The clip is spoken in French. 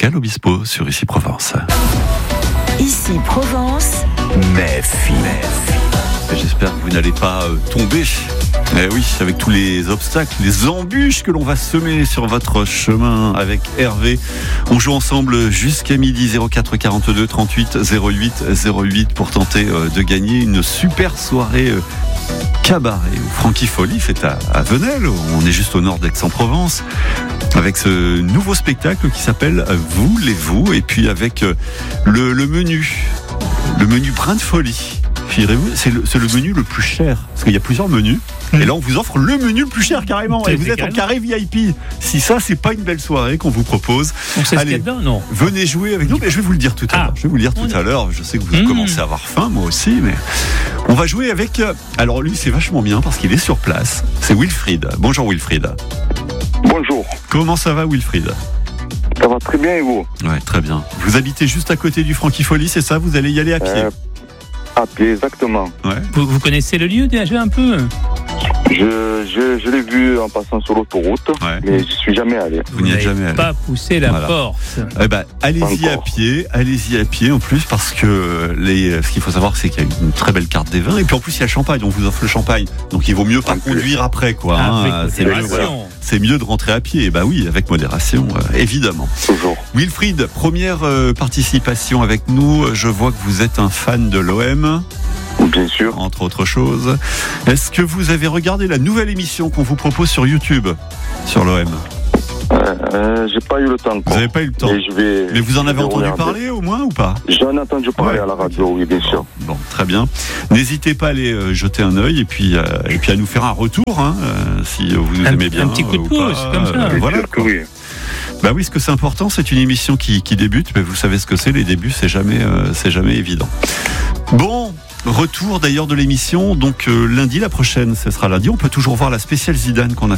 Pascal Obispo sur Ici Provence. Ici Provence. Méfie. J'espère que vous n'allez pas tomber. Eh oui, avec tous les obstacles, les embûches que l'on va semer sur votre chemin avec Hervé. On joue ensemble jusqu'à midi, 04 42 38 08 08 pour tenter de gagner une super soirée cabaret où Frankie Folly fait à Venelle. On est juste au nord d'Aix-en-Provence avec ce nouveau spectacle qui s'appelle Voulez-vous, et puis avec le menu Brin de Folie. Figurez-vous, c'est le menu le plus cher, parce qu'il y a plusieurs menus, et là on vous offre le menu le plus cher carrément, et vous êtes en carré VIP. Si ça, c'est pas une belle soirée qu'on vous propose. Donc c'est ce qu'il y a dedans, non ? Venez jouer avec nous, mais je vais vous le dire tout à l'heure. Je sais que vous commencez à avoir faim, moi aussi, mais on va jouer avec... Alors lui, c'est vachement bien, parce qu'il est sur place, c'est Wilfried. Bonjour Wilfried. Bonjour. Comment ça va Wilfried ? Ça va très bien et vous ? Ouais, très bien. Vous habitez juste à côté du Frankie Folly, c'est ça ? Vous allez y aller à pied ? À pied, exactement. Ouais. Vous connaissez le lieu déjà un peu ? Je l'ai vu en passant sur l'autoroute, mais je suis jamais allé. Vous n'y êtes jamais allé. Pas poussé la porte. Eh ben, allez-y à pied en plus, parce que ce qu'il faut savoir, c'est qu'il y a une très belle carte des vins, et puis en plus il y a le champagne, on vous offre le champagne, donc il vaut mieux pas conduire après, quoi. C'est mieux de rentrer à pied. Et bah oui, avec modération, évidemment. Toujours. Wilfried, première participation avec nous. Je vois que vous êtes un fan de l'OM. Bien sûr. Entre autres choses. Est-ce que vous avez regardé la nouvelle émission qu'on vous propose sur YouTube, sur l'OM ? J'ai pas eu le temps. Vous n'avez pas eu le temps. Mais vous en avez entendu parler au moins ou pas ? J'en ai entendu parler à la radio, oui, bien sûr. Bon, très bien. N'hésitez pas à aller jeter un œil et puis à nous faire un retour, si vous nous aimez bien. Un petit coup de pouce, comme ça. Voilà. Oui. Bah oui, ce que c'est important, c'est une émission qui débute, mais vous savez ce que c'est, les débuts, c'est jamais évident. Bon, retour d'ailleurs de l'émission, donc lundi, la prochaine, ce sera lundi. On peut toujours voir la spéciale Zidane qu'on a